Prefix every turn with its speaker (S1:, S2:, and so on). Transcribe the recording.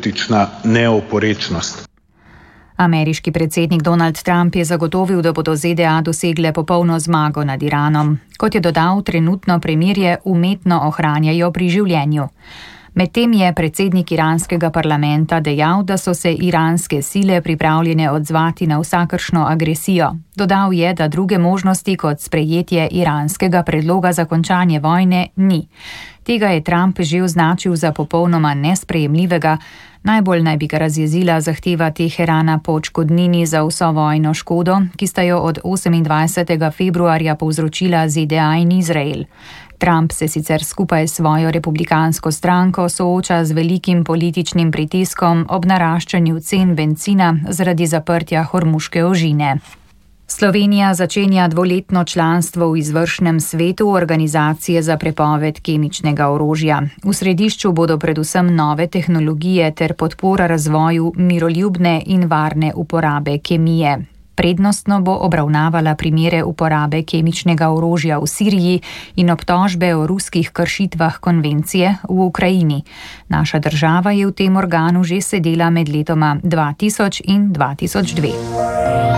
S1: politična neoporečnost.
S2: Ameriški predsednik Donald Trump je zagotovil, da bodo ZDA dosegle popolno zmago nad Iranom. Kot je dodal, trenutno premirje umetno ohranjajo pri življenju. Medtem je predsednik iranskega parlamenta dejal, da so se iranske sile pripravljene odzvati na vsakršno agresijo. Dodal je, da druge možnosti kot sprejetje iranskega predloga za končanje vojne ni. Tega je Trump že označil za popolnoma nesprejemljivega. Najbolj naj bi ga razjezila zahteva Teherana po odškodnini za vso vojno škodo, ki sta jo od 28. februarja povzročila ZDA in Izrael. Trump se sicer skupaj s svojo republikansko stranko sooča z velikim političnim pritiskom ob naraščanju cen bencina zaradi zaprtja Hormuške ožine. Slovenija začenja dvoletno članstvo v izvršnem svetu Organizacije za prepoved kemičnega orožja. V središču bodo predvsem nove tehnologije ter podpora razvoju miroljubne in varne uporabe kemije. Prednostno bo obravnavala primere uporabe kemičnega orožja v Siriji in obtožbe o ruskih kršitvah konvencije v Ukrajini. Naša država je v tem organu že sedela med letoma 2000 in 2002.